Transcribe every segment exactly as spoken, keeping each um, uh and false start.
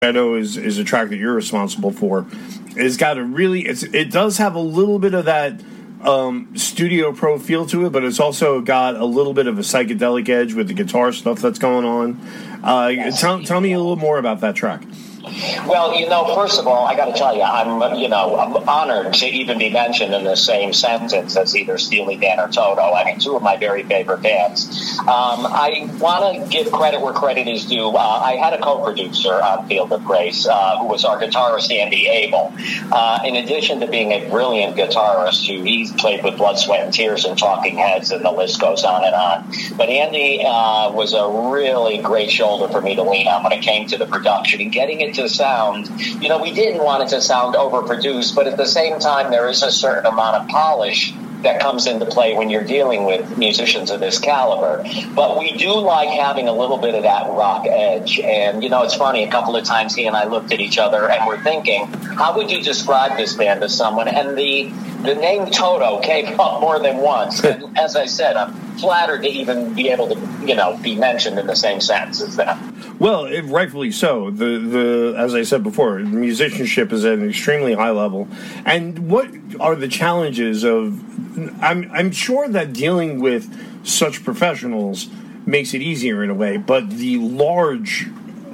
Meadow is, is a track that you're responsible for. It's got a really, it's, it does have a little bit of that um, Studio Pro feel to it, but it's also got a little bit of a psychedelic edge with the guitar stuff that's going on. Uh, yes. tell, tell me a little more about that track. Well, you know, first of all, I got to tell you, I'm, you know, I'm honored to even be mentioned in the same sentence as either Steely Dan or Toto. I mean, two of my very favorite bands. Um, I want to give credit where credit is due. Uh, I had a co-producer on Field of Grace uh, who was our guitarist, Andy Abel. Uh, in addition to being a brilliant guitarist, who he played with Blood, Sweat, and Tears and Talking Heads, and the list goes on and on. But Andy uh, was a really great shoulder for me to lean on when it came to the production and getting it to sound. You know, we didn't want it to sound overproduced, but at the same time, there is a certain amount of polish that comes into play when you're dealing with musicians of this caliber. But we do like having a little bit of that rock edge. And, you know, it's funny, a couple of times he and I looked at each other and we're thinking, how would you describe this band to someone? And the, the name Toto came up more than once. And as I said, I'm flattered to even be able to, you know, be mentioned in the same sentence as that. Well, it, rightfully so. The the as I said before, musicianship is at an extremely high level. And what are the challenges of? I'm I'm sure that dealing with such professionals makes it easier in a way, but the large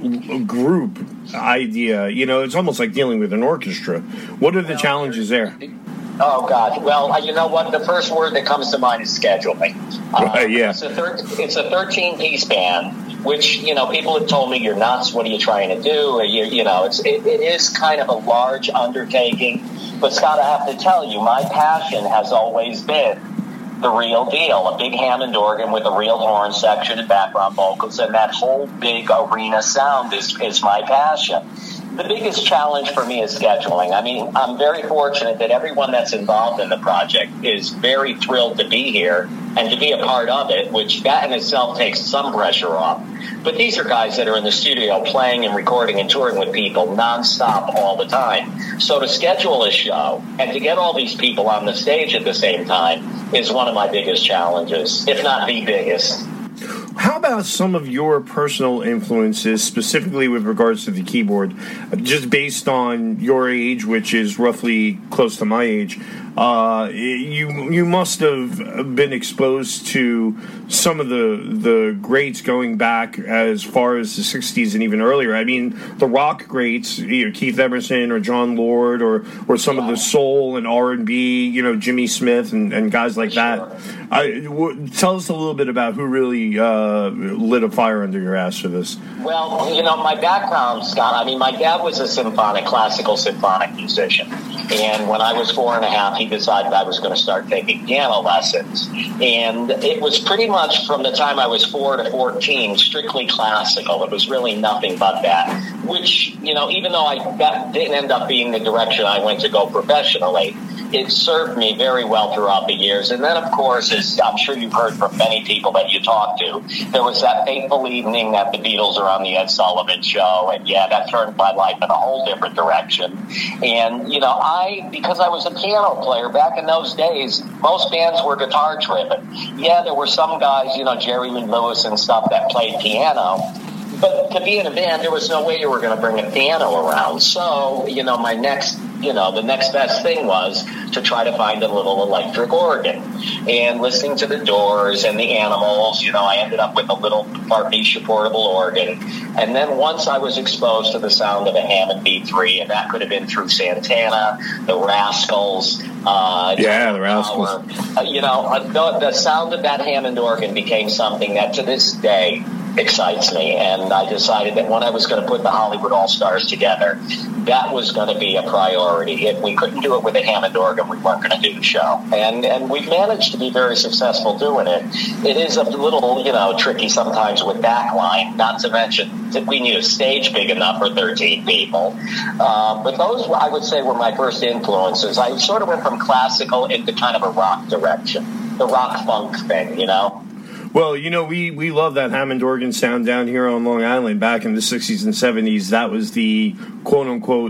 group idea, you know, it's almost like dealing with an orchestra. What are the well, challenges there? Oh, God. Well, you know what? The first word that comes to mind is scheduling. Uh, right, yeah. It's a, thir- it's a thirteen-piece band, which, you know, people have told me, you're nuts, what are you trying to do? You, you know, it's it, it is kind of a large undertaking. But, Scott, I have to tell you, my passion has always been the real deal, a big Hammond organ with a real horn section and background vocals, and that whole big arena sound is, is my passion. The biggest challenge for me is scheduling. I mean, I'm very fortunate that everyone that's involved in the project is very thrilled to be here and to be a part of it, which that in itself takes some pressure off. But these are guys that are in the studio playing and recording and touring with people nonstop all the time. So to schedule a show and to get all these people on the stage at the same time is one of my biggest challenges, if not the biggest. How about some of your personal influences, specifically with regards to the keyboard, just based on your age, which is roughly close to my age? Uh, you you must have been exposed to some of the the greats going back as far as the sixties and even earlier. I mean, the rock greats, you know, Keith Emerson or John Lord, or or some of the soul and R and B, you know, Jimmy Smith and, and guys like that. I, w- tell us a little bit about who really uh, lit a fire under your ass for this. Well, you know, my background, Scott, I mean, my dad was a symphonic, classical symphonic musician. And when I was four and a half, he decided I was going to start taking piano lessons. And it was pretty much from the time I was four to fourteen, strictly classical. It was really nothing but that, which, you know, even though I that didn't end up being the direction I went to go professionally, it served me very well throughout the years. And then, of course, as I'm sure you've heard from many people that you talk to, there was that fateful evening that the Beatles are on the Ed Sullivan Show. And, yeah, that turned my life in a whole different direction. And, you know, I, because I was a piano player back in those days, most bands were guitar-driven. Yeah, there were some guys, you know, Jerry Lee Lewis and stuff that played piano. But to be in a band, there was no way you were going to bring a piano around. So, you know, my next, you know, the next best thing was to try to find a little electric organ. And listening to the Doors and the Animals, you know, I ended up with a little Farfisha portable organ. And then once I was exposed to the sound of a Hammond B three, and that could have been through Santana, the Rascals. Uh, yeah, the Rascals. Uh, you know, the, the sound of that Hammond organ became something that to this day excites me, and I decided that when I was going to put the Hollywood All-Stars together, that was going to be a priority. If we couldn't do it with a Hammond organ, we weren't going to do the show. And and we've managed to be very successful doing it. It is a little, you know, tricky sometimes with backline, not to mention that we need a stage big enough for thirteen people. Uh, but those, I would say, were my first influences. I sort of went from classical into kind of a rock direction, the rock funk thing, you know? Well, you know, we, we love that Hammond organ sound down here on Long Island. Back in the sixties and seventies, that was the quote-unquote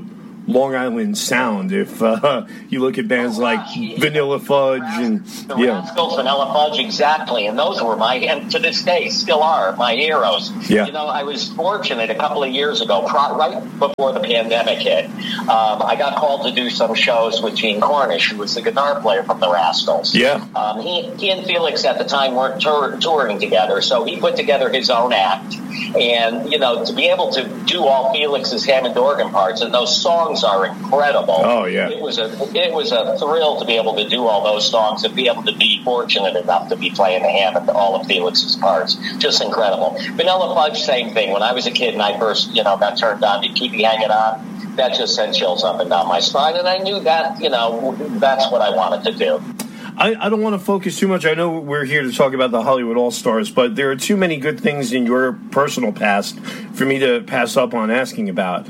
Long Island sound. If uh, you look at bands oh, like yeah. Vanilla Fudge and the yeah, Rascals, Vanilla Fudge, exactly, and those were my, and to this day still are my heroes. Yeah. You know, I was fortunate a couple of years ago, pro- right before the pandemic hit. Um, I got called to do some shows with Gene Cornish, who was the guitar player from the Rascals. Yeah. Um, he, he and Felix at the time weren't tour- touring together, so he put together his own act. And, you know, to be able to do all Felix's Hammond organ parts, and those songs are incredible. Oh, yeah. It was a it was a thrill to be able to do all those songs and be able to be fortunate enough to be playing the Hammond, all of Felix's parts. Just incredible. Vanilla Fudge, same thing. When I was a kid and I first, you know, got turned on to Keep Me Hanging On, that just sent chills up and down my spine. And I knew that, you know, that's what I wanted to do. I, I don't want to focus too much. I know we're here to talk about the Hollywood All-Stars, but there are too many good things in your personal past for me to pass up on asking about.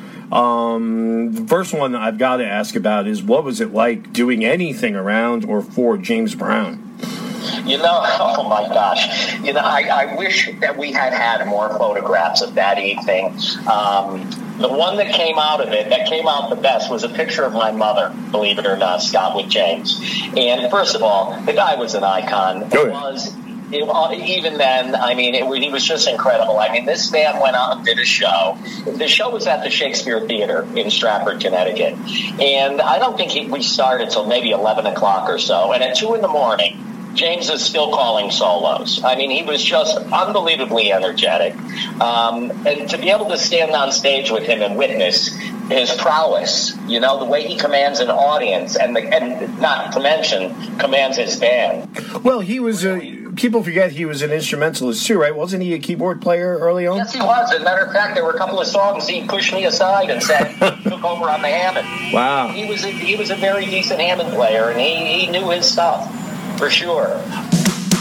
Um, the first one I've got to ask about is, what was it like doing anything around or for James Brown? You know, oh my gosh. You know, I, I wish that we had had more photographs of that evening. Um, the one that came out of it, that came out the best, was a picture of my mother, believe it or not, Scott, with James. And first of all, the guy was an icon. It was, it, even then, I mean, it, he was just incredible. I mean, this man went out and did a show. The show was at the Shakespeare Theater in Stratford, Connecticut. And I don't think he, we started till maybe eleven o'clock or so. And at two in the morning, James is still calling solos. I mean, he was just unbelievably energetic. Um, and to be able to stand on stage with him and witness his prowess, you know, the way he commands an audience, and, the, and not to mention, commands his band. Well, he was a... People forget he was an instrumentalist too, right? Wasn't he a keyboard player early on? Yes, he was. As a matter of fact, there were a couple of songs he pushed me aside and said he took over on the Hammond. Wow. He was a, he was a very decent Hammond player, and he, he knew his stuff. For sure.